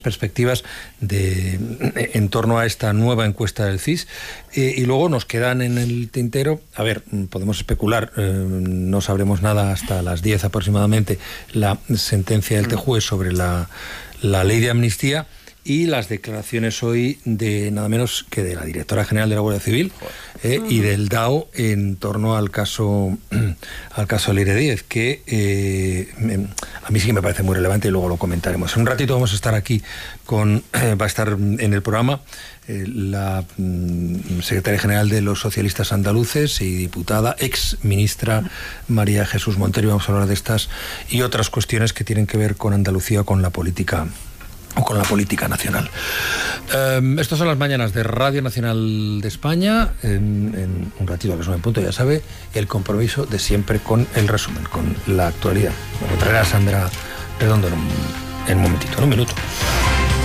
perspectivas en torno a esta nueva encuesta del CIS, y luego nos quedan en el tintero, a ver, podemos especular, no sabremos nada hasta las 10 aproximadamente, la sentencia del TJUE sobre la ley de amnistía y las declaraciones hoy de nada menos que de la directora general de la Guardia Civil y del DAO en torno al caso Leire Díez, que a mí sí que me parece muy relevante y luego lo comentaremos. En un ratito vamos a estar aquí va a estar en el programa la secretaria general de los socialistas andaluces y diputada, ex ministra María Jesús Montero. Vamos a hablar de estas y otras cuestiones que tienen que ver con Andalucía o con la política nacional. Estas son las mañanas de Radio Nacional de España. En un ratito a las 9:00, ya sabe, el compromiso de siempre con el resumen, con la actualidad. Me traerá Sandra Redondo en un momentito, en un minuto.